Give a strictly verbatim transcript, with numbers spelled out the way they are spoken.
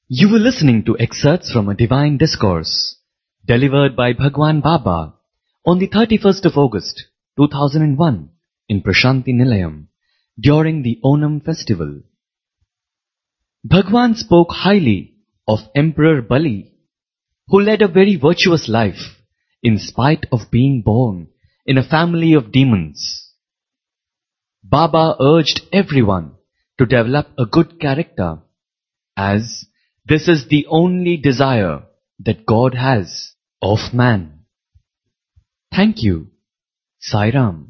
You were listening to excerpts from a divine discourse delivered by Bhagwan Baba on the thirty-first of August two thousand one in Prashanti Nilayam during the Onam festival. Bhagwan spoke highly of Emperor Bali, who led a very virtuous life in spite of being born in a family of demons. Baba urged everyone to develop a good character, as this is the only desire that God has of man. Thank you. Sai Ram.